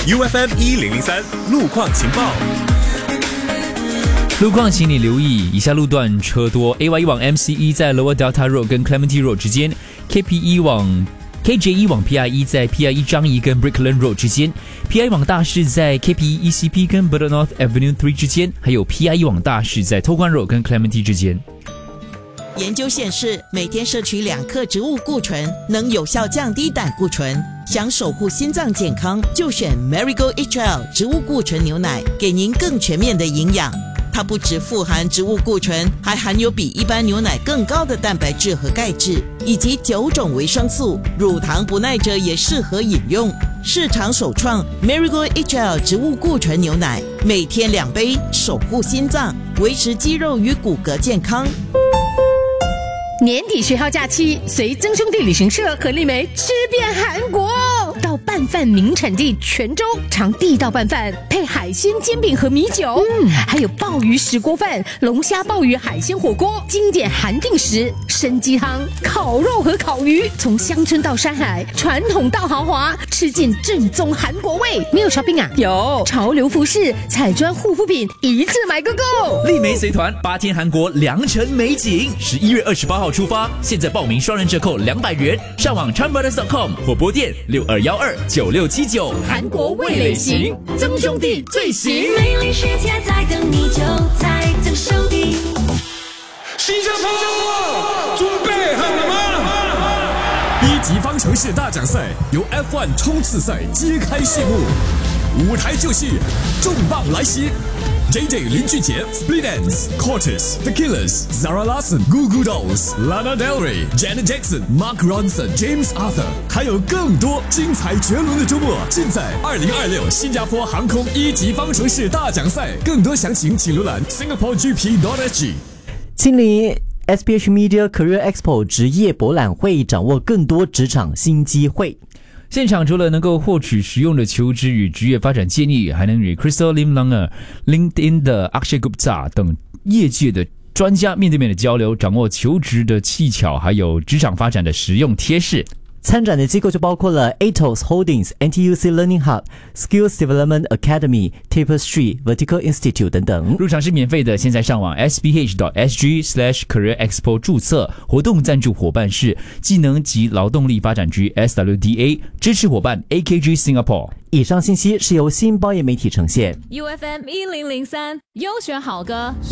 UFM 1003路况情报。 路况，请你留意以下路段车多 ：AY1 往 MC1 在 Lower Delta Road 跟 Clementi Road 之间 ；KJ1 往 PI1 在 PI1 樟宜跟 Brickland Road 之间 ；PI1 往大市在 KP1 ECP 跟 Bedok North Avenue 3之间，还有 PI1 往大市在偷关 Road 跟 Clementi 之间。 研究显示，每天摄取2克植物固醇能有效降低胆固醇。想守护心脏健康，就选 Marigold HL 植物固醇牛奶，给您更全面的营养。它不只富含植物固醇，还含有比一般牛奶更高的蛋白质和钙质，以及9种维生素。乳糖不耐者也适合饮用。市场首创 Marigold HL 植物固醇牛奶，每天2杯，守护心脏，维持肌肉与骨骼健康。 年底学号假期，随曾兄弟旅行社和丽梅吃遍韩国，到拌饭名产地泉州尝地道拌饭，配海鲜煎饼和米酒，还有鲍鱼石锅饭、龙虾鲍鱼海鲜火锅，经典韩定食、参鸡汤、烤肉和烤鱼，从乡村到山海，传统到豪华，吃尽正宗韩国味。没有 shopping 啊？有潮流服饰、彩妆护肤品，一次买个够。 丽梅随团8天韩国良辰美景，11月28号出发，现在报名双人折扣200元，上网 chanbrothers.com 或拨电62129679。 韩国味蕾行，曾兄弟最行。 美丽世界在等你，就在曾兄弟。 新加坡，准备好了吗？1级方程式大奖赛由 F1 冲刺赛揭开序幕，舞台就是重磅来袭。JJ 林俊杰、Split Enz、Cortez、The Killers、Zara Larsson、Goo Goo Dolls、Lana Del Rey、Janet Jackson、Mark Ronson、James Arthur， 还有更多精彩绝伦的周末，尽在2026新加坡航空1级方程式大奖赛。更多详情请浏览 singaporegp.sg。 亲临 SPH Media Career Expo 职业博览会，掌握更多职场新机会。 现场除了能够获取实用的求职与职业发展建议，还能与 Crystal Lim Langer、LinkedIn 的 Akshay Gupta 等业界的专家面对面的交流，掌握求职的技巧，还有职场发展的实用贴士。 参展的机构就包括了 Atos Holdings、NTUC Learning Hub、Skills Development Academy、Tapestry、Vertical Institute 等等。 入场是免费的，现在上网 sph.sg/careerexpo 注册。活动赞助伙伴是技能及劳动力发展局 SWDA， 支持伙伴 AKG Singapore。 以上信息是由新报业媒体呈现。 UFM 1003优选好歌。